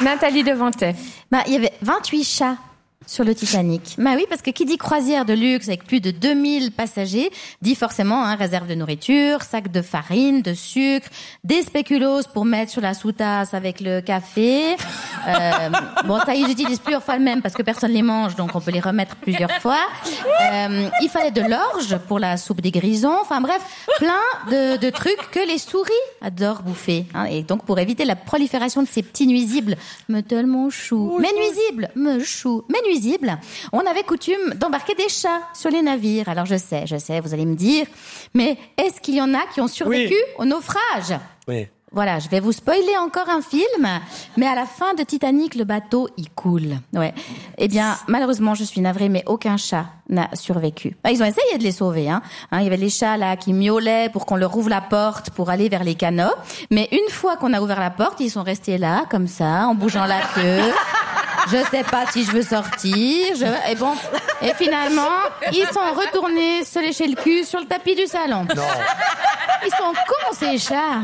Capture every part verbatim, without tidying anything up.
Nathalie Devantet. Bah, il y avait vingt-huit chats sur le Titanic. Bah oui, parce que qui dit croisière de luxe avec plus de deux mille passagers, dit forcément hein, réserve de nourriture, sac de farine, de sucre, des spéculoos pour mettre sur la sous-tasse avec le café. Euh, bon, ça, ils utilisent plusieurs fois le même parce que personne les mange, donc on peut les remettre plusieurs fois. Euh, il fallait de l'orge pour la soupe des grisons. Enfin bref, plein de, de trucs que les souris adorent bouffer. Hein. Et donc, pour éviter la prolifération de ces petits nuisibles, me telle mon chou, mais nuisibles, me chou, mais nuisibles, on avait coutume d'embarquer des chats sur les navires. Alors je sais, je sais, vous allez me dire, mais est-ce qu'il y en a qui ont survécu oui. au naufrage ? Oui. Voilà, je vais vous spoiler encore un film, mais à la fin de Titanic, le bateau, il coule. Ouais. Eh bien, malheureusement, je suis navrée, mais aucun chat n'a survécu. Ils ont essayé de les sauver, hein. Il y avait les chats, là, qui miaulaient pour qu'on leur ouvre la porte pour aller vers les canots. Mais une fois qu'on a ouvert la porte, ils sont restés là, comme ça, en bougeant la queue. Je sais pas si je veux sortir. Je... Et bon, et finalement, ils sont retournés se lécher le cul sur le tapis du salon. Non. Ils sont cons, ces chats.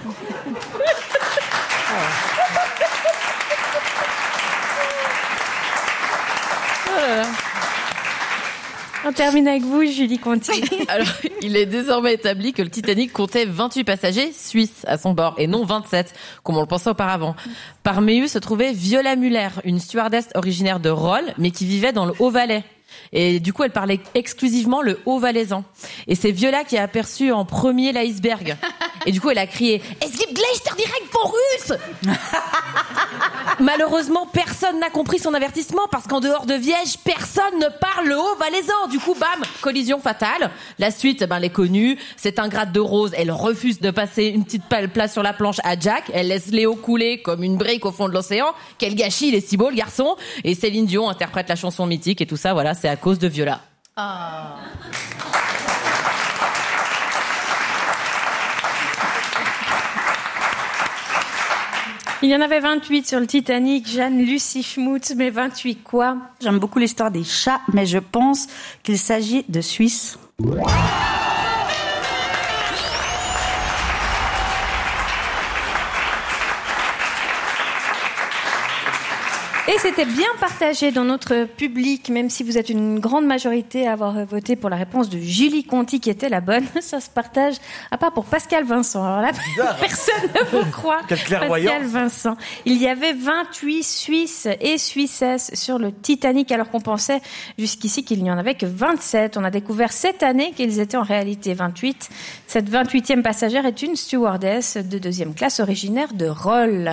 Oh. On termine avec vous, Julie Conti. Alors, il est désormais établi que le Titanic comptait vingt-huit passagers suisses à son bord et non vingt-sept, comme on le pensait auparavant. Parmi eux se trouvait Viola Muller, une stewardess originaire de Rolle, mais qui vivait dans le Haut-Valais. Et du coup, elle parlait exclusivement le haut-valaisan. Et c'est Viola qui a aperçu en premier l'iceberg. Et du coup, elle a crié « Es gibt Gleichter direkt von Russe !» Malheureusement, personne n'a compris son avertissement parce qu'en dehors de Viège, personne ne parle le haut-valaisan. Du coup, bam, collision fatale. La suite, ben, elle est connue. C'est un grade de Rose. Elle refuse de passer une petite place sur la planche à Jack. Elle laisse Léo couler comme une brique au fond de l'océan. Quel gâchis, il est si beau, le garçon. Et Céline Dion interprète la chanson mythique et tout ça, voilà, c'est à cause de Viola. Oh. Il y en avait vingt-huit sur le Titanic, Jeanne Lucie Schmutz, mais vingt-huit quoi ? J'aime beaucoup l'histoire des chats, mais je pense qu'il s'agit de Suisses. Et c'était bien partagé dans notre public, même si vous êtes une grande majorité à avoir voté pour la réponse de Julie Conti qui était la bonne. Ça se partage, à part pour Pascal Vincent. Alors là, bizarre, personne ne vous croit. Quelle clairvoyance. Pascal Vincent. Il y avait vingt-huit Suisses et Suissesses sur le Titanic, alors qu'on pensait jusqu'ici qu'il n'y en avait que vingt-sept. On a découvert cette année qu'ils étaient en réalité vingt-huit. Cette vingt-huitième passagère est une stewardess de deuxième classe originaire de Rolle.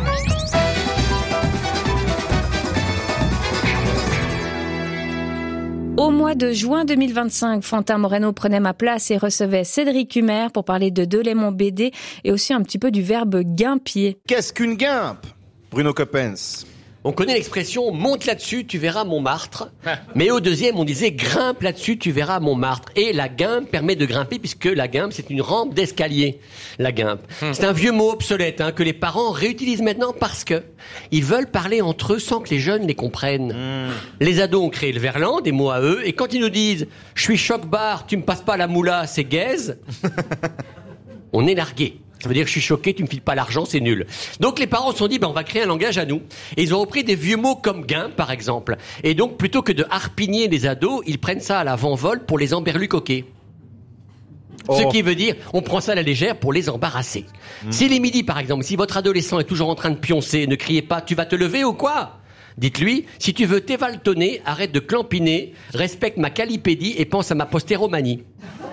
Au mois de juin deux mille vingt-cinq, Fantin Moreno prenait ma place et recevait Cédric Humer pour parler de Delémont B D et aussi un petit peu du verbe guimpier. Qu'est-ce qu'une guimpe, Bruno Coppens? On connaît l'expression « monte là-dessus, tu verras Montmartre ». Mais au deuxième, on disait « grimpe là-dessus, tu verras Montmartre ». Et la guimpe permet de grimper puisque la guimpe, c'est une rampe d'escalier, la guimpe. Hum. C'est un vieux mot obsolète hein, que les parents réutilisent maintenant parce que ils veulent parler entre eux sans que les jeunes les comprennent. Hum. Les ados ont créé le verlan, des mots à eux, et quand ils nous disent « je suis choc-bar, tu me passes pas la moula, c'est gaze », on est largué. Ça veut dire que je suis choqué, tu me files pas l'argent, c'est nul. Donc les parents se sont dit, ben on va créer un langage à nous. Et ils ont repris des vieux mots comme guimpe, par exemple. Et donc plutôt que de harpigner les ados, ils prennent ça à l'avant-vol pour les emberlucoquer. Oh. Ce qui veut dire, on prend ça à la légère pour les embarrasser. Mmh. Si les midis, par exemple, si votre adolescent est toujours en train de pioncer, ne criez pas, tu vas te lever ou quoi ? Dites-lui, si tu veux t'évaltonner, arrête de clampiner, respecte ma calipédie et pense à ma postéromanie.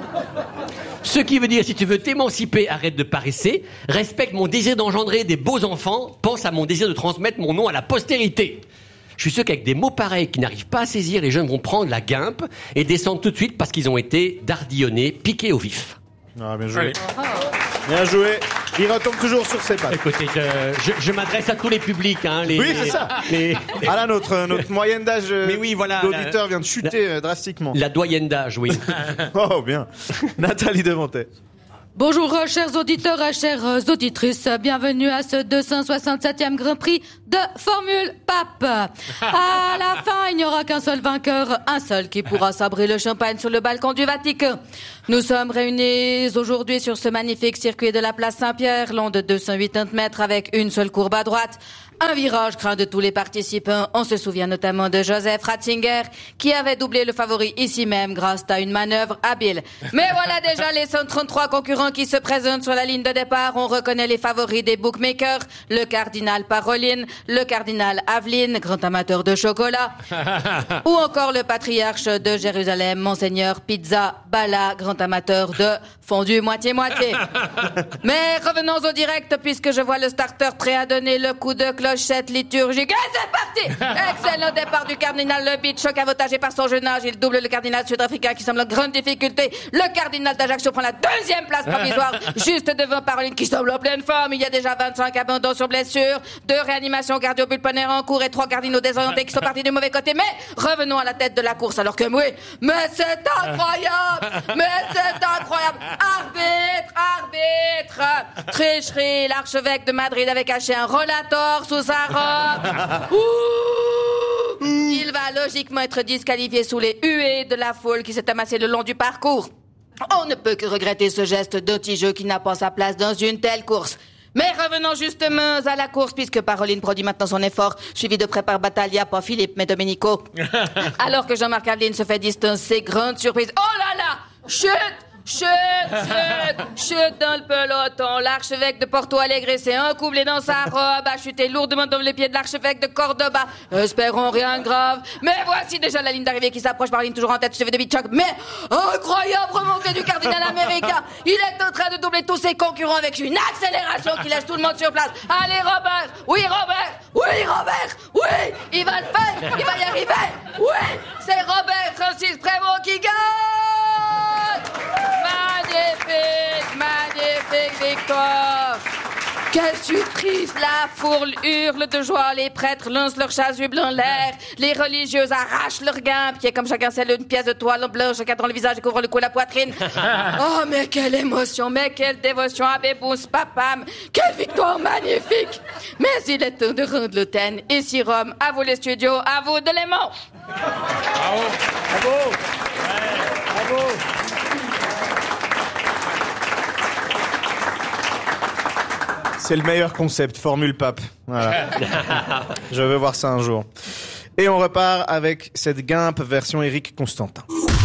Ce qui veut dire, si tu veux t'émanciper, arrête de paresser, respecte mon désir d'engendrer des beaux enfants, pense à mon désir de transmettre mon nom à la postérité. Je suis sûr qu'avec des mots pareils qui n'arrivent pas à saisir, les jeunes vont prendre la guimpe et descendre tout de suite parce qu'ils ont été dardillonnés, piqués au vif. Ah, bien joué. Oh. Bien joué. Il retombe toujours sur ses pattes. Écoutez, je, je, je m'adresse à tous les publics. Hein, les, oui, c'est les, ça. Les... Ah là, notre, notre moyenne d'âge Mais oui, voilà, d'auditeur la, vient de chuter la, drastiquement. La doyenne d'âge, oui. Oh, bien. Nathalie Devantet. Bonjour, chers auditeurs, chères auditrices. Bienvenue à ce deux cent soixante-septième Grand Prix de Formule Pape. À la fin, il n'y aura qu'un seul vainqueur, un seul qui pourra sabrer le champagne sur le balcon du Vatican. Nous sommes réunis aujourd'hui sur ce magnifique circuit de la place Saint-Pierre, long de deux cent quatre-vingts mètres avec une seule courbe à droite. Un virage craint de tous les participants. On se souvient notamment de Joseph Ratzinger, qui avait doublé le favori ici même grâce à une manœuvre habile. Mais voilà déjà les cent trente-trois concurrents qui se présentent sur la ligne de départ. On reconnaît les favoris des bookmakers, le cardinal Parolin, le cardinal Aveline, grand amateur de chocolat, ou encore le patriarche de Jérusalem, Monseigneur Pizza Bala, grand amateur de fondu moitié-moitié. Mais revenons au direct, puisque je vois le starter prêt à donner le coup de clochette liturgique. Et c'est parti! Excellent départ du cardinal Le Beat, choc avantagé par son jeune âge. Il double le cardinal sud-africain qui semble en grande difficulté. Le cardinal d'Ajaccio prend la deuxième place provisoire, juste devant Paroline qui semble en pleine forme. Il y a déjà vingt-cinq abandons sur blessure, deux réanimations cardio-pulmonaires en cours et trois cardinaux désorientés qui sont partis du mauvais côté. Mais revenons à la tête de la course, alors que oui, mais c'est incroyable! Mais c'est incroyable! Arbitre! Arbitre! Tricherie! L'archevêque de Madrid avait caché un rollator sous sa robe. Ouh! Il va logiquement être disqualifié sous les huées de la foule qui s'est amassée le long du parcours. On ne peut que regretter ce geste d'anti-jeu qui n'a pas sa place dans une telle course. Mais revenons justement à la course, puisque Paroline produit maintenant son effort, suivi de près par Battaglia, pas Philippe, mais Domenico. Alors que Jean-Marc Aveline se fait distancer, grande surprise. Oh là là! Chut! Chut, chut, chut dans le peloton. L'archevêque de Porto Alegre s'est encoublé dans sa robe, a chuté lourdement dans les pieds de l'archevêque de Cordoba. Espérons rien de grave. Mais voici déjà la ligne d'arrivée qui s'approche. Paroline toujours en tête, suivi de Bichok. Mais incroyable remontée du cardinal américain. Il est en train de doubler tous ses concurrents avec une accélération qui laisse tout le monde sur place. Allez Robert, oui Robert, oui Robert, oui, il va le faire, il va y arriver. Oui, c'est Robert Francis Prévost qui gagne. Magnifique, magnifique victoire. Quelle surprise! La foule hurle de joie, les prêtres lancent leurs chasubles en l'air, les religieuses arrachent leur guimpe, qui est comme chacun sait une pièce de toile blanche encadrant le visage et couvre le cou et la poitrine. Oh, mais quelle émotion, mais quelle dévotion à Bébous, papam! Quelle victoire magnifique! Mais il est temps de rendre l'antenne. Ici Rome, à vous les studios, à vous de l'aimant! Bravo! Bravo! Ouais, bravo! C'est le meilleur concept, Formule Pape. Voilà. Je veux voir ça un jour. Et on repart avec cette guimpe version Éric Constantin.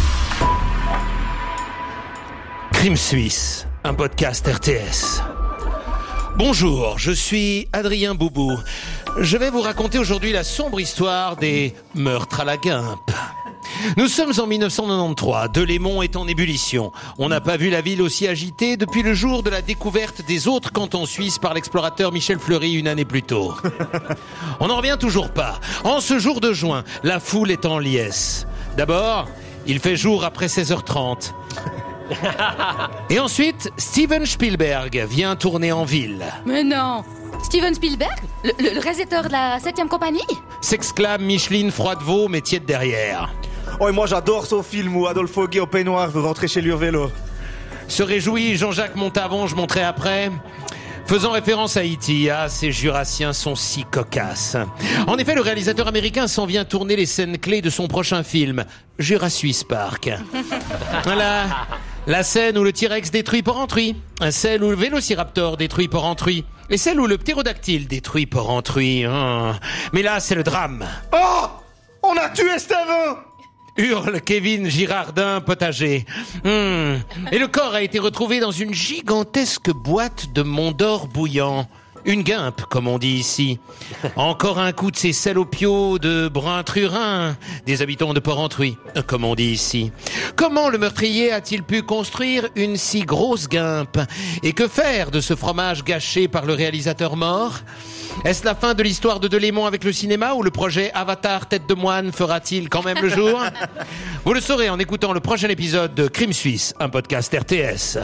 Crime Suisse, un podcast R T S. Bonjour, je suis Adrien Boubou. Je vais vous raconter aujourd'hui la sombre histoire des meurtres à la guimpe. Nous sommes en dix-neuf cent quatre-vingt-treize, Delémont est en ébullition. On n'a pas vu la ville aussi agitée depuis le jour de la découverte des autres cantons suisses par l'explorateur Michel Fleury une année plus tôt. On n'en revient toujours pas. En ce jour de juin, la foule est en liesse. D'abord, il fait jour après seize heures trente. Et ensuite, Steven Spielberg vient tourner en ville. Mais non! Steven Spielberg? Le, le, le réalisateur de la septième compagnie? S'exclame Micheline Froidevaux, mais tiède derrière. Oh, et moi j'adore ce film où Adolphe Gué au peignoir veut rentrer chez lui au vélo. Se réjouit Jean-Jacques Montavon, je monterai après. Faisant référence à E T, ah, ces Jurassiens sont si cocasses. En effet, le réalisateur américain s'en vient tourner les scènes clés de son prochain film, Jurassic Park. Voilà, la scène où le T-Rex détruit Porrentruy, celle où le Vélociraptor détruit Porrentruy, et celle où le ptérodactyle détruit Porrentruy. Oh. Mais là, c'est le drame. Oh! On a tué Steven! Hurle Kevin Girardin Potager. Mmh. Et le corps a été retrouvé dans une gigantesque boîte de Mont d'Or bouillant. Une guimpe, comme on dit ici. Encore un coup de ces salopios de Brun-Trurin, des habitants de Porrentruy, comme on dit ici. Comment le meurtrier a-t-il pu construire une si grosse guimpe? Et que faire de ce fromage gâché par le réalisateur mort? Est-ce la fin de l'histoire de Delémont avec le cinéma, ou le projet Avatar Tête de Moine fera-t-il quand même le jour? Vous le saurez en écoutant le prochain épisode de Crime Suisse, un podcast R T S.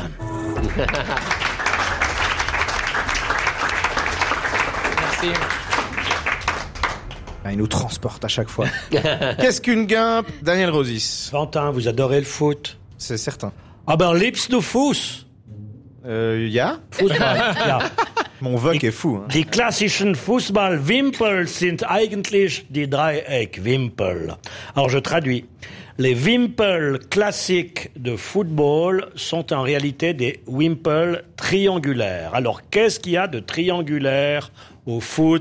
Merci. Ah, il nous transporte à chaque fois. Qu'est-ce qu'une guimpe? Daniel Rosis. Quentin, vous adorez le foot? C'est certain. Aber liebst du Fuß? Euh, ja? Fußball, ja. Mon Vogue est fou. Hein. Die klassischen Fußballwimpel sind eigentlich die Dreieckwimpel. Alors je traduis. Les wimpels classiques de football sont en réalité des wimpels triangulaires. Alors qu'est-ce qu'il y a de triangulaire au foot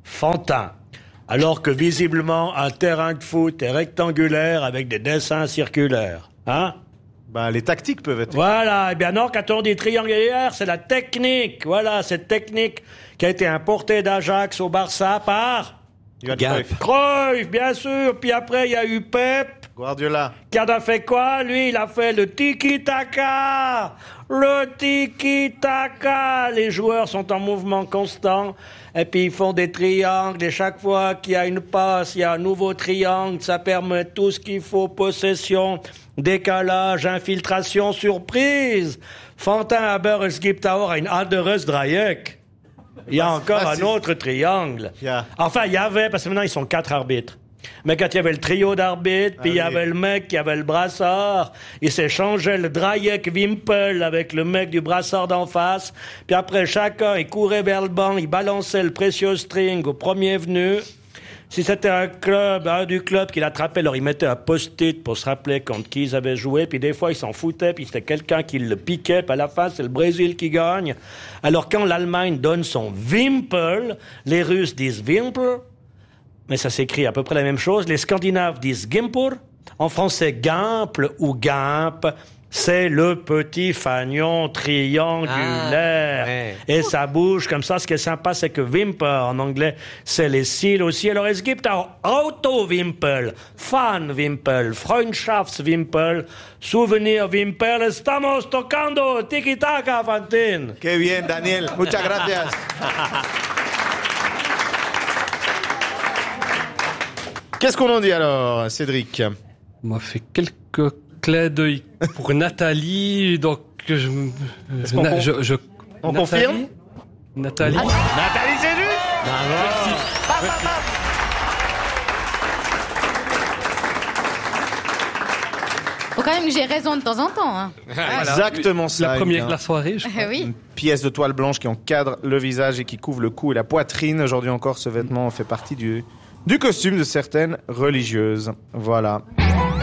Fantin. Alors que visiblement, un terrain de foot est rectangulaire avec des dessins circulaires. Hein? Bah, les tactiques peuvent être... Voilà, eh bien non, quand on dit triangulaire, c'est la technique. Voilà, cette technique qui a été importée d'Ajax au Barça par... Johan Cruyff. Cruyff, bien sûr. Puis après, il y a eu Pep. Guardiola. Qui en a fait quoi? Lui, il a fait le tiki-taka. Le tiki-taka. Les joueurs sont en mouvement constant. Et puis, ils font des triangles. Et chaque fois qu'il y a une passe, il y a un nouveau triangle. Ça permet tout ce qu'il faut. Possession, décalage, infiltration, surprise. Fantin, Aber, es gibt auch ein anderes Dreieck. Il y a encore ah, un c'est... autre triangle. Yeah. Enfin, il y avait, parce que maintenant, ils sont quatre arbitres. Mais quand il y avait le trio d'arbitres, puis il ah, y oui. avait le mec qui avait le brassard, il s'échangeait le Dreieck Wimpel avec le mec du brassard d'en face. Puis après, chacun, il courait vers le banc, il balançait le précieux string au premier venu. Si c'était un club, un du club qui l'attrapait, alors il mettait un post-it pour se rappeler contre qui ils avaient joué. Puis des fois, ils s'en foutaient, puis c'était quelqu'un qui le piquait. Puis à la fin, c'est le Brésil qui gagne. Alors quand l'Allemagne donne son Wimpel, les Russes disent Wimpel. Mais ça s'écrit à peu près la même chose. Les Scandinaves disent Gimpur. En français, Gimple ou Gimp, c'est le petit fanion triangulaire. Ah, ouais. Et ça bouge comme ça. Ce qui est sympa, c'est que Wimper, en anglais, c'est les cils aussi. Alors, es gibt auch Auto-Wimpel, Fan-Wimpel, Freundschafts-Wimpel, Souvenir-Wimpel. Estamos tocando tiki-taka, Fantin. Qué bien, Daniel. Muchas gracias. Qu'est-ce qu'on en dit alors, Cédric? On m'a fait quelques clins d'œil pour Nathalie, donc je... qu'on Na- con- je, je On Nathalie confirme? Nathalie Nathalie, c'est juste. Faut quand même que j'ai raison de temps en temps. Hein. Exactement ça. La première eh de bien. la soirée, je crois. Eh oui. Une pièce de toile blanche qui encadre le visage et qui couvre le cou et la poitrine. Aujourd'hui encore, ce vêtement fait partie du, du costume de certaines religieuses. Voilà.